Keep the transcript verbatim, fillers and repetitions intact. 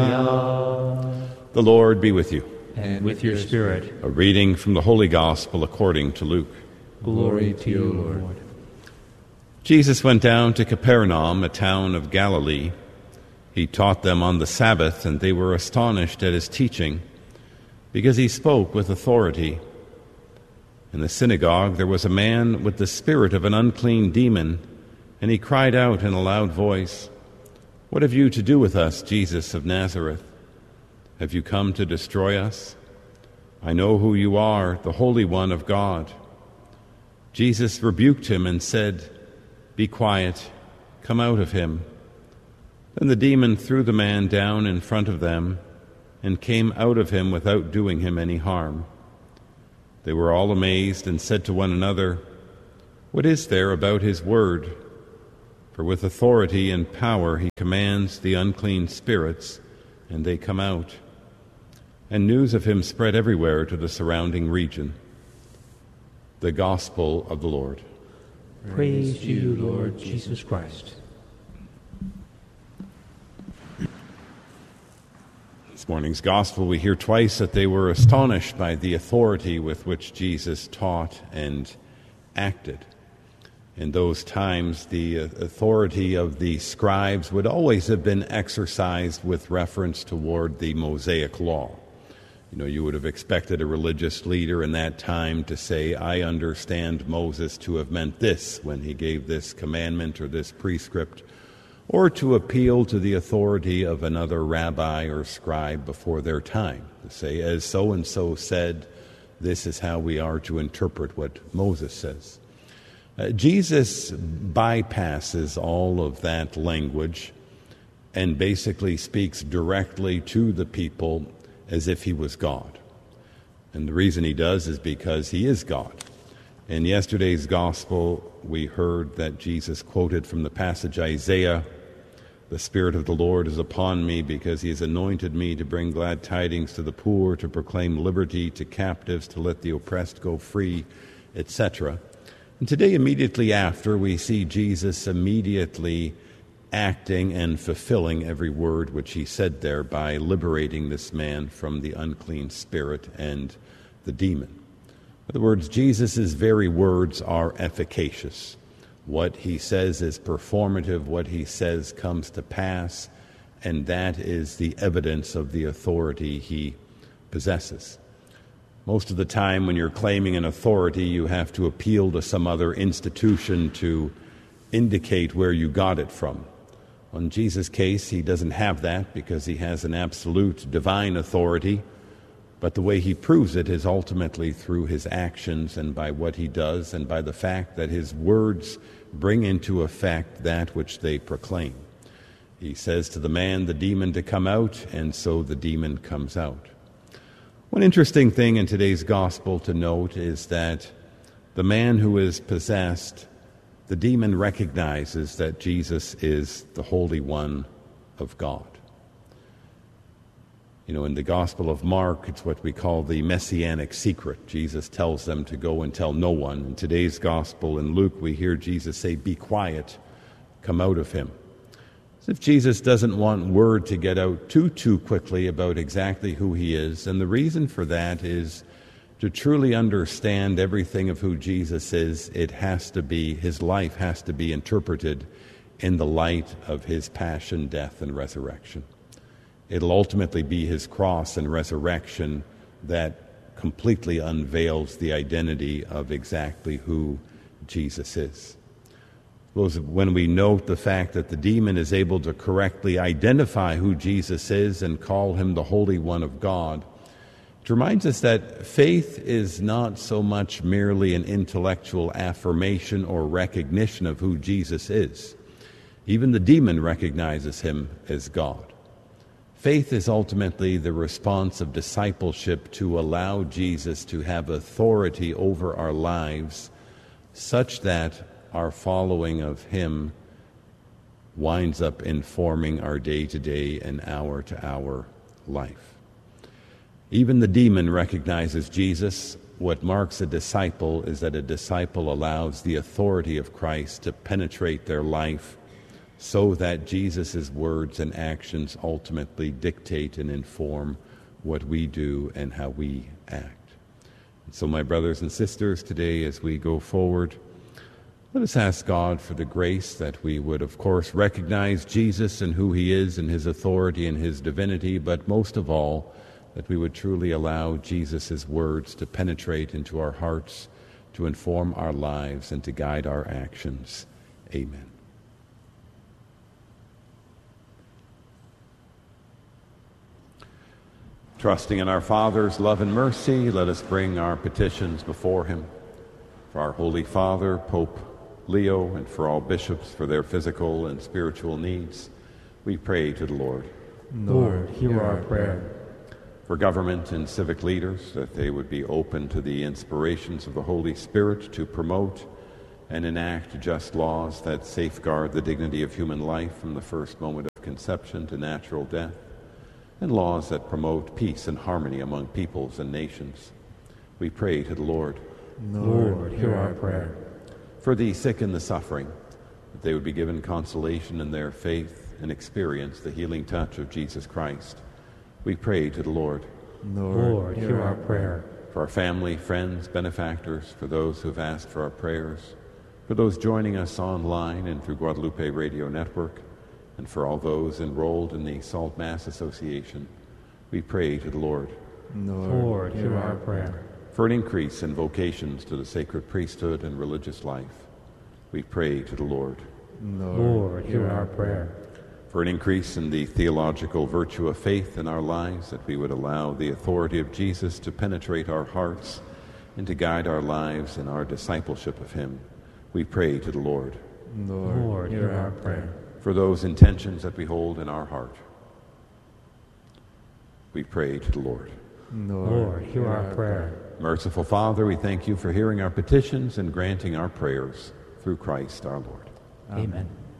The Lord be with you. And with your spirit. A reading from the Holy Gospel according to Luke. Glory to you, Lord. Jesus went down to Capernaum, a town of Galilee. He taught them on the Sabbath, and they were astonished at his teaching, because he spoke with authority. In the synagogue there was a man with the spirit of an unclean demon, and he cried out in a loud voice, "What have you to do with us, Jesus of Nazareth? Have you come to destroy us? I know who you are, the Holy One of God." Jesus rebuked him and said, "Be quiet, come out of him." Then the demon threw the man down in front of them and came out of him without doing him any harm. They were all amazed and said to one another, "What is there about his word? For with authority and power he commands the unclean spirits, and they come out." And news of him spread everywhere to the surrounding region. The Gospel of the Lord. Praise to you, Lord Jesus Christ. This morning's Gospel, we hear twice that they were astonished by the authority with which Jesus taught and acted. In those times, the authority of the scribes would always have been exercised with reference toward the Mosaic law. You know, you would have expected a religious leader in that time to say, "I understand Moses to have meant this when he gave this commandment or this prescript," or to appeal to the authority of another rabbi or scribe before their time, to say, "As so-and-so said, this is how we are to interpret what Moses says." Uh, Jesus bypasses all of that language and basically speaks directly to the people as if he was God. And the reason he does is because he is God. In yesterday's gospel, we heard that Jesus quoted from the passage Isaiah, "The Spirit of the Lord is upon me, because he has anointed me to bring glad tidings to the poor, to proclaim liberty to captives, to let the oppressed go free," et cetera. And today, immediately after, we see Jesus immediately acting and fulfilling every word which he said there by liberating this man from the unclean spirit and the demon. In other words, Jesus' very words are efficacious. What he says is performative, what he says comes to pass, and that is the evidence of the authority he possesses. Most of the time when you're claiming an authority, you have to appeal to some other institution to indicate where you got it from. In Jesus' case, he doesn't have that because he has an absolute divine authority, but the way he proves it is ultimately through his actions and by what he does and by the fact that his words bring into effect that which they proclaim. He says to the man, the demon, to come out, and so the demon comes out. One interesting thing in today's gospel to note is that the man who is possessed, the demon recognizes that Jesus is the Holy One of God. You know, in the Gospel of Mark, it's what we call the messianic secret. Jesus tells them to go and tell no one. In today's Gospel, in Luke, we hear Jesus say, "Be quiet, come out of him." As if Jesus doesn't want word to get out too, too quickly about exactly who he is. And the reason for that is to truly understand everything of who Jesus is, it has to be, his life has to be interpreted in the light of his passion, death, and resurrection. It'll ultimately be his cross and resurrection that completely unveils the identity of exactly who Jesus is. When we note the fact that the demon is able to correctly identify who Jesus is and call him the Holy One of God, it reminds us that faith is not so much merely an intellectual affirmation or recognition of who Jesus is. Even the demon recognizes him as God. Faith is ultimately the response of discipleship to allow Jesus to have authority over our lives such that our following of him winds up informing our day-to-day and hour-to-hour life. Even the demon recognizes Jesus. What marks a disciple is that a disciple allows the authority of Christ to penetrate their life so that Jesus' words and actions ultimately dictate and inform what we do and how we act. And so, my brothers and sisters, today as we go forward, let us ask God for the grace that we would, of course, recognize Jesus and who he is and his authority and his divinity, but most of all, that we would truly allow Jesus' words to penetrate into our hearts, to inform our lives, and to guide our actions. Amen. Trusting in our Father's love and mercy, let us bring our petitions before him. For our Holy Father, Pope Leo, and for all bishops for their physical and spiritual needs, we pray to the Lord. Lord, hear our prayer. For government and civic leaders, that they would be open to the inspirations of the Holy Spirit to promote and enact just laws that safeguard the dignity of human life from the first moment of conception to natural death, and laws that promote peace and harmony among peoples and nations. We pray to the Lord. Lord, hear our prayer. For the sick and the suffering, that they would be given consolation in their faith and experience the healing touch of Jesus Christ. We pray to the Lord. Lord, hear our prayer. For our family, friends, benefactors, for those who have asked for our prayers, for those joining us online and through Guadalupe Radio Network, and for all those enrolled in the Salt Mass Association, we pray to the Lord. Lord, hear our prayer. For an increase in vocations to the sacred priesthood and religious life, we pray to the Lord. Lord, hear our prayer. For an increase in the theological virtue of faith in our lives, that we would allow the authority of Jesus to penetrate our hearts and to guide our lives in our discipleship of him, we pray to the Lord. Lord, hear our prayer. For those intentions that we hold in our heart, we pray to the Lord. Lord, hear our prayer. Merciful Father, we thank you for hearing our petitions and granting our prayers through Christ our Lord. Amen.